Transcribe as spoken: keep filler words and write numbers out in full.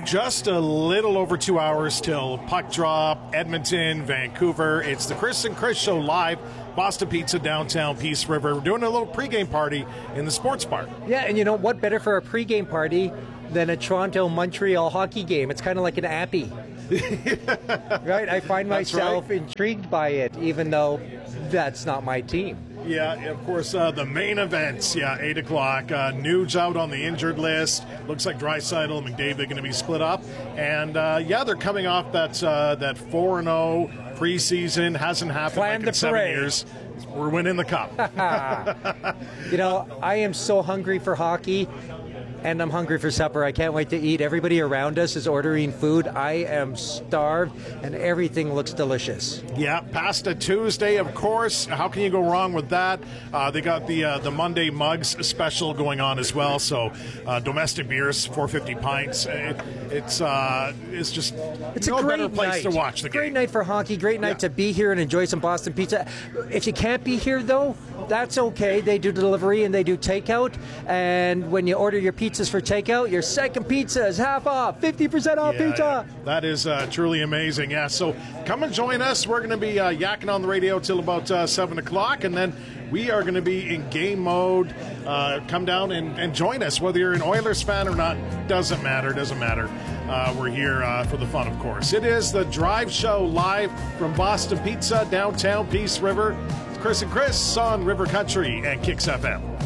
Just a little over two hours till puck drop, Edmonton, Vancouver. It's the Chris and Chris Show live, Boston Pizza, downtown Peace River. We're doing a little pregame party in the sports bar. Yeah, and you know what better for a pregame party than a Toronto-Montreal hockey game? It's kind of like an appy. Right? I find That's myself right. intrigued by it, even though that's not my team. Yeah, of course, uh, the main events, yeah, eight o'clock. Uh, Nuge out on the injured list. Looks like Draisaitl and McDavid are going to be split up. And, uh, yeah, they're coming off that uh, that four and oh preseason. Hasn't happened Plan like the in seven parade. years. We're winning the cup. You know, I am so hungry for hockey, and I'm hungry for supper. I can't wait to eat. Everybody around us is ordering food. I am starved, and everything looks delicious. Yeah, Pasta Tuesday, of course. How can you go wrong with that? Uh, they got the uh, the Monday Mugs special going on as well. So uh, domestic beers, four hundred fifty pints. It, it's uh, it's just It's no a great better place night. to watch the Great game. night for hockey. Great night Yeah. to be here and enjoy some Boston pizza. If you can't be here, though, that's okay. They do delivery and they do takeout. And when you order your pizzas for takeout, your second pizza is half off, fifty percent off Yeah, pizza. yeah. That is uh, truly amazing. Yeah, so come and join us. We're going to be uh, yakking on the radio till about uh, seven o'clock, and then we are going to be in game mode. Uh, come down and, and join us, whether you're an Oilers fan or not. Doesn't matter, doesn't matter. Uh, we're here uh, for the fun, of course. It is the Drive Show live from Boston Pizza, downtown Peace River. It's Chris and Chris on River Country and Kicks F M.